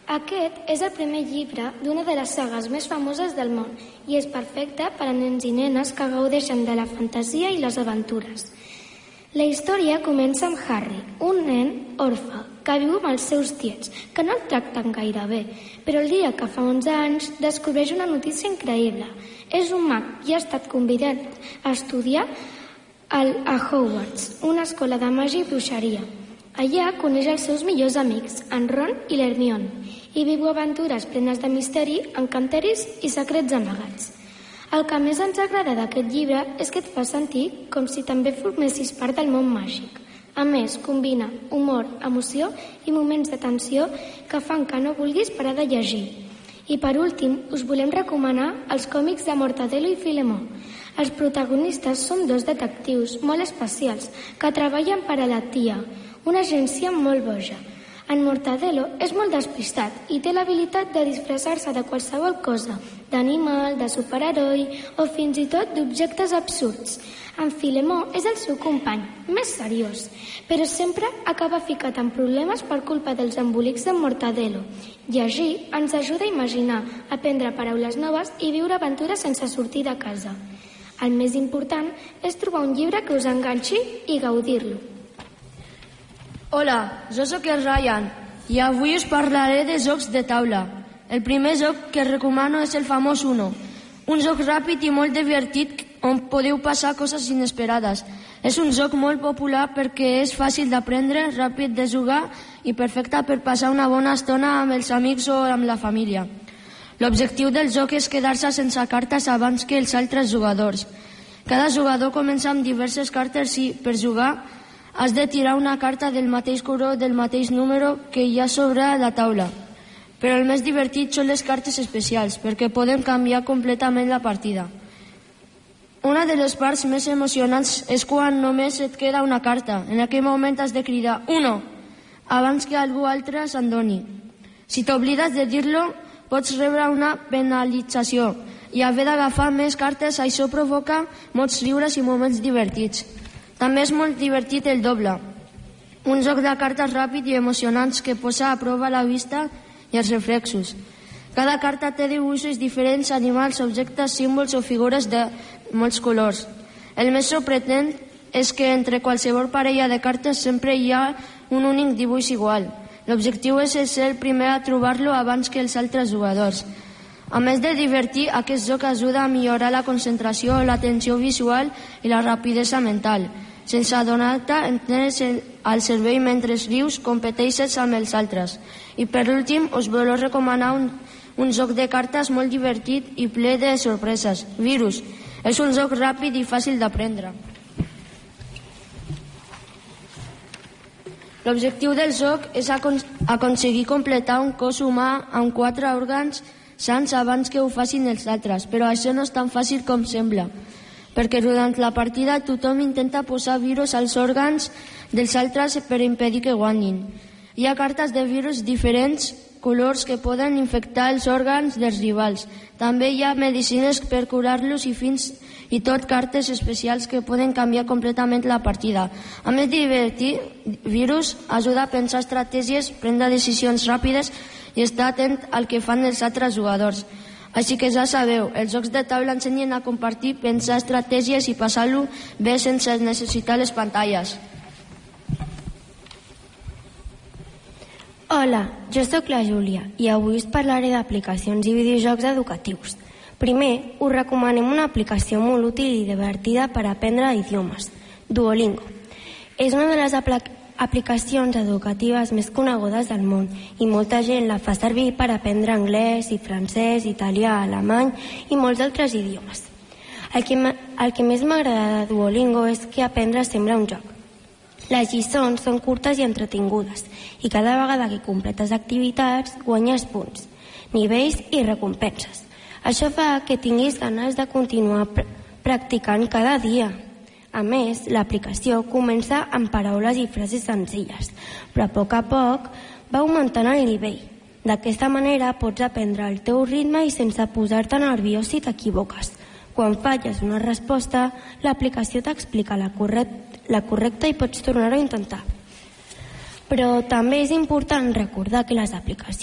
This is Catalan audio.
Aquest és el primer llibre d'una de les sagues més famoses del món i és perfecte per a nens i nenes que gaudeixen de la fantasia i les aventures. La història comença amb Harry, un nen orfe que viu amb els seus tiets, que no el tracten gaire bé, però el dia que fa 11 anys descobreix una notícia increïble. És un mag i ha estat convidat a estudiar a Hogwarts, una escola de màgia i bruixeria. Allà coneix els seus millors amics, en Ron i l'Hermione, i viu aventures plenes de misteri, encanteris i secrets amagats. El que més ens agrada d'aquest llibre és que et fa sentir com si també formessis part del món màgic. A més, combina humor, emoció i moments de tensió que fan que no vulguis parar de llegir. I per últim, us volem recomanar els còmics de Mortadelo i Filemó. Els protagonistes són dos detectius molt especials que treballen per a la tia, una agència molt boja. En Mortadelo és molt despistat i té l'habilitat de disfressar-se de qualsevol cosa, d'animal, de superheroi o fins i tot d'objectes absurds. En Filemó és el seu company, més seriós, però sempre acaba ficat en problemes per culpa dels embolics de Mortadelo. Llegir ens ajuda a imaginar, aprendre paraules noves i viure aventures sense sortir de casa. El més important és trobar un llibre que us enganxi i gaudir-lo. Hola, jo sóc el Ryan i avui us parlaré de jocs de taula. El primer joc que recomano és el famós Uno, un joc ràpid i molt divertit on podeu passar coses inesperades. És un joc molt popular perquè és fàcil d'aprendre, ràpid de jugar i perfecte per passar una bona estona amb els amics o amb la família. L'objectiu del joc és quedar-se sense cartes abans que els altres jugadors. Cada jugador comença amb diverses cartes i, per jugar, has de tirar una carta del mateix color del mateix número que hi ha sobre la taula. Però el més divertit són les cartes especials, perquè poden canviar completament la partida. Una de les parts més emocionants és quan només et queda una carta. En aquell moment has de cridar «Uno!» abans que algú altre se'n doni. Si t'oblides de dir-lo, pots rebre una penalització i haver d'agafar més cartes, això provoca molts riures i moments divertits. També és molt divertit el doble, un joc de cartes ràpid i emocionants que posa a prova la vista i els reflexos. Cada carta té dibuixos diferents, animals, objectes, símbols o figures de molts colors. El més sorprenent és que entre qualsevol parella de cartes sempre hi ha un únic dibuix igual. L'objectiu és ser el primer a trobar-lo abans que els altres jugadors. A més de divertir, aquest joc ajuda a millorar la concentració, l'atenció visual i la rapidesa mental. Sense adonar-te, tens el cervell mentre rius, competeixes amb els altres. I per últim, us voleu recomanar un joc de cartes molt divertit i ple de sorpreses. Virus. És un joc ràpid i fàcil d'aprendre. L'objectiu del joc és aconseguir completar un cos humà amb 4 òrgans sans abans que ho facin els altres, però això no és tan fàcil com sembla, perquè durant la partida tothom intenta posar virus als òrgans dels altres per impedir que guanyin. Hi ha cartes de virus diferents colors que poden infectar els òrgans dels rivals. També hi ha medicines per curar-los i fins i tot cartes especials que poden canviar completament la partida. A més de divertir, virus ajuda a pensar estratègies, prendre decisions ràpides i estar atent al que fan els altres jugadors. Així que ja sabeu, els jocs de taula ensenyen a compartir, pensar estratègies i passar-lo bé sense necessitar les pantalles. Hola, jo sóc la Júlia i avui us parlaré d'aplicacions i videojocs educatius. Primer, us recomanem una aplicació molt útil i divertida per aprendre idiomes, Duolingo. És una de les aplicacions educatives més conegudes del món i molta gent la fa servir per aprendre anglès i francès, italià, alemany i molts altres idiomes. El que més m'agrada de Duolingo és que aprendre sembla un joc. Les lliçons són curtes i entretingudes i cada vegada que completes activitats guanyes punts, nivells i recompenses. Això fa que tinguis ganes de continuar practicant cada dia. A més, l'aplicació comença amb paraules i frases senzilles, però a poc va augmentant el nivell. D'aquesta manera pots aprendre al teu ritme i sense posar-te nerviós si t'equivoques. Quan falles una resposta, l'aplicació t'explica la correcta i pots tornar-ho a intentar. Però també és important recordar que les aplicacions